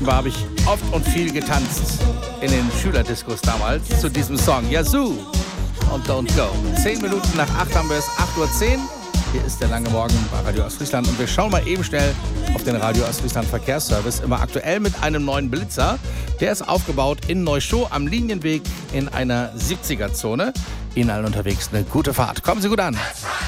Stunden war, habe ich oft und viel getanzt in den Schülerdiskos damals zu diesem Song. Yazoo und Don't Go. 10 Minuten nach 8 haben wir es, 8:10 Uhr. Hier ist der lange Morgen bei Radio Ostfriesland und wir schauen mal eben schnell auf den Radio Ostfriesland Verkehrsservice. Immer aktuell mit einem neuen Blitzer. Der ist aufgebaut in Neuschow am Linienweg in einer 70er-Zone. Ihnen allen unterwegs eine gute Fahrt. Kommen Sie gut an.